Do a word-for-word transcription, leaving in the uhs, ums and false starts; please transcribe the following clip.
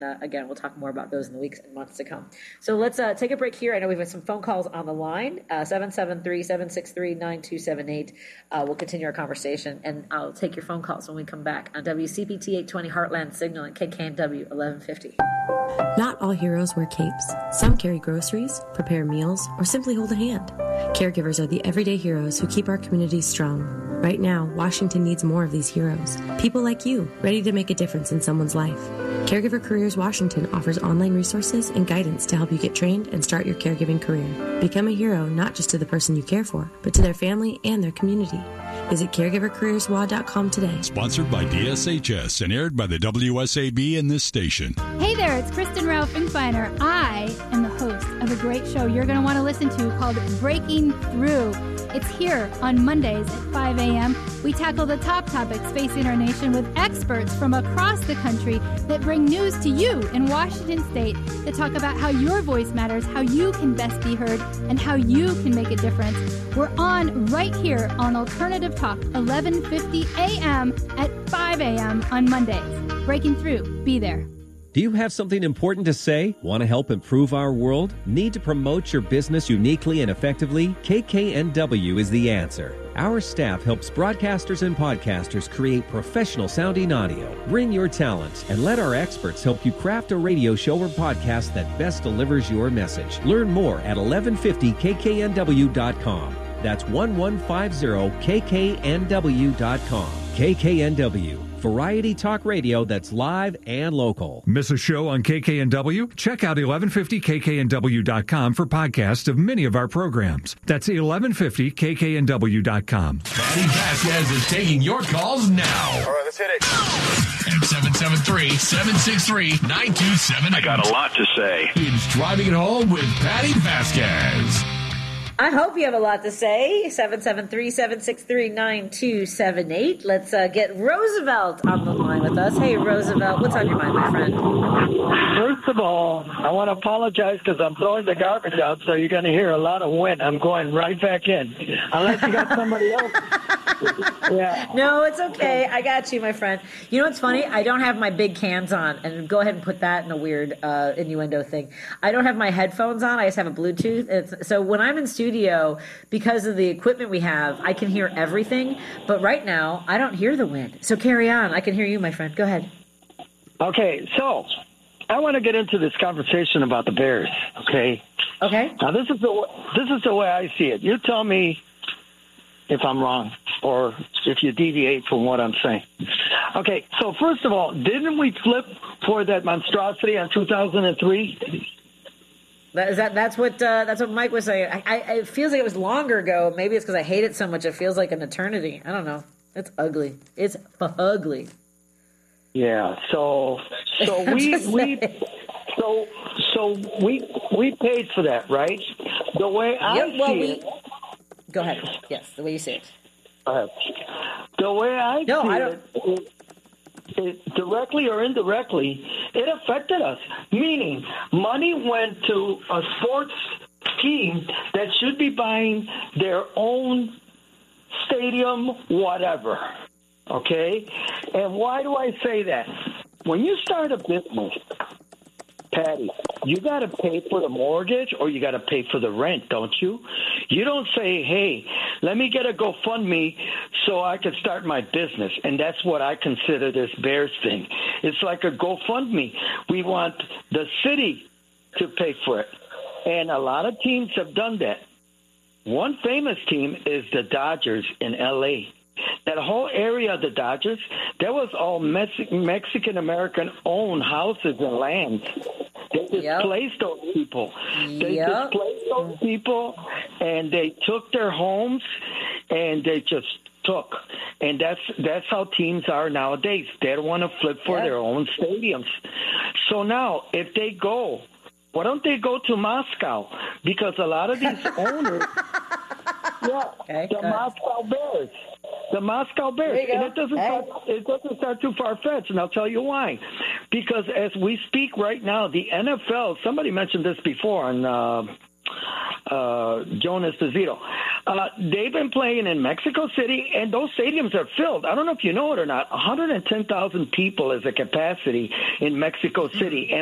Uh, again, we'll talk more about those in the weeks and months to come. So let's uh, take a break here. I know we've got some phone calls on the line, uh, seven seven three, seven six three, nine two seven eight. Uh, we'll continue our conversation, and I'll take your phone calls when we come back on W C P T eight twenty Heartland Signal and K K N W eleven fifty. Not all heroes wear capes. Some carry groceries, prepare meals, or simply hold a hand. Caregivers are the everyday heroes who keep our communities strong. Right now, Washington needs more of these heroes. People like you, ready to make a difference in someone's life. Caregiver Careers Washington offers online resources and guidance to help you get trained and start your caregiving career. Become a hero not just to the person you care for, but to their family and their community. Visit caregiver careers w a dot com today. Sponsored by D S H S and aired by the W S A B in this station. Hey there, it's Kristen Ralph Finkbeiner. I am the host of a great show you're going to want to listen to called Breaking Through. It's here on Mondays at five a.m. We tackle the top topics facing our nation with experts from across the country that bring news to you in Washington State that talk about how your voice matters, how you can best be heard, and how you can make a difference. We're on right here on Alternative Talk, eleven fifty a.m. at five a.m. on Mondays. Breaking Through. Be there. Do you have something important to say? Want to help improve our world? Need to promote your business uniquely and effectively? K K N W is the answer. Our staff helps broadcasters and podcasters create professional-sounding audio. Bring your talents and let our experts help you craft a radio show or podcast that best delivers your message. Learn more at eleven fifty K K N W dot com. That's eleven fifty K K N W dot com. K K N W. Variety talk radio that's live and local. Miss a show on K K N W? Check out eleven fifty K K N W dot com for podcasts of many of our programs. That's eleven fifty K K N W dot com. Patty Vasquez is taking your calls now. All right, let's hit it. At seven seven three, seven six three, nine two seven eight. I got a lot to say. It's Driving It Home with Patty Vasquez. I hope you have a lot to say. seven seven three, seven six three, nine two seven eight. Let's uh, get Roosevelt on the line with us. Hey, Roosevelt, what's on your mind, my friend? First of all, I want to apologize because I'm throwing the garbage out, so you're going to hear a lot of wind. I'm going right back in. Unless you got somebody else. Yeah. No, it's okay. I got you, my friend. You know what's funny? I don't have my big cans on, and go ahead and put that in a weird uh, innuendo thing. I don't have my headphones on. I just have a Bluetooth. It's, so when I'm in studio, because of the equipment we have, I can hear everything. But right now, I don't hear the wind. So carry on. I can hear you, my friend. Go ahead. Okay, so I want to get into this conversation about the Bears. Okay. Okay. Now this is the this is the way I see it. You tell me if I'm wrong or if you deviate from what I'm saying. Okay, so first of all, didn't we flip for that monstrosity in two thousand three? That, is that that's what uh, that's what Mike was saying. I, I, it feels like it was longer ago. Maybe it's because I hate it so much. It feels like an eternity. I don't know. It's ugly. It's ugly. Yeah. So so we we so so we we paid for that, right? The way I yep, well, see we, it. Go ahead. Yes, the way you see it. Uh, the way I no, see I don't. it, it, it, directly or indirectly, it affected us. Meaning, money went to a sports team that should be buying their own stadium, whatever. Okay? And why do I say that? When you start a business, Patty, you got to pay for the mortgage or you got to pay for the rent, don't you? You don't say, hey, let me get a GoFundMe so I can start my business. And that's what I consider this Bears thing. It's like a GoFundMe. We want the city to pay for it. And a lot of teams have done that. One famous team is the Dodgers in L A. That whole area of the Dodgers, that was all Mex- Mexican-American owned houses and lands. They displaced yep. those people. They yep. displaced those people, and they took their homes, and they just took. And that's that's how teams are nowadays. They don't want to flip for yep. their own stadiums. So now, if they go, why don't they go to Moscow? Because a lot of these owners, yeah, okay, the Moscow Bears. The Moscow Bears. And it doesn't, hey. start, it doesn't start too far-fetched, and I'll tell you why. Because as we speak right now, the N F L, somebody mentioned this before on, uh, uh, Joan Esposito. Uh, they've been playing in Mexico City, and those stadiums are filled. I don't know if you know it or not. one hundred ten thousand people is the capacity in Mexico City. And